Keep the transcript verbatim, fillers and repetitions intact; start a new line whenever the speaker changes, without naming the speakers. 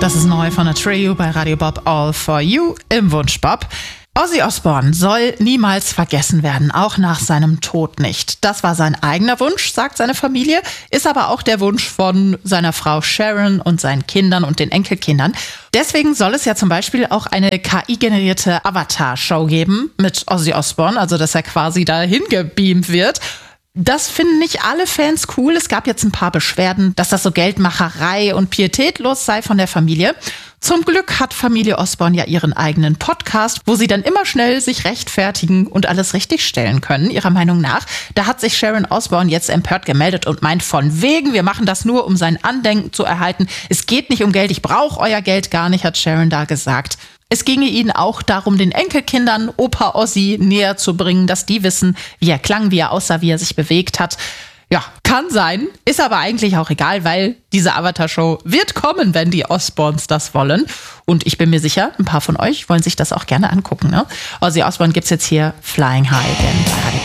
Das ist neu von Atreyu bei Radio Bob, All for You im Wunschbob. Ozzy Osbourne soll niemals vergessen werden, auch nach seinem Tod nicht. Das war sein eigener Wunsch, sagt seine Familie, ist aber auch der Wunsch von seiner Frau Sharon und seinen Kindern und den Enkelkindern. Deswegen soll es ja zum Beispiel auch eine K I-generierte Avatar-Show geben mit Ozzy Osbourne, also dass er quasi dahin gebeamt wird. Das finden nicht alle Fans cool. Es gab jetzt ein paar Beschwerden, dass das so Geldmacherei und pietätlos sei von der Familie. Zum Glück hat Familie Osbourne ja ihren eigenen Podcast, wo sie dann immer schnell sich rechtfertigen und alles richtigstellen können, ihrer Meinung nach. Da hat sich Sharon Osbourne jetzt empört gemeldet und meint von wegen, wir machen das nur, um sein Andenken zu erhalten. Es geht nicht um Geld, ich brauche euer Geld gar nicht, hat Sharon da gesagt. Es ginge ihnen auch darum, den Enkelkindern Opa Ozzy näher zu bringen, dass die wissen, wie er klang, wie er aussah, wie er sich bewegt hat. Ja, kann sein, ist aber eigentlich auch egal, weil diese Avatar-Show wird kommen, wenn die Osbournes das wollen. Und ich bin mir sicher, ein paar von euch wollen sich das auch gerne angucken. Ne? Ozzy Osbourne gibt's jetzt hier Flying High Again bei Radio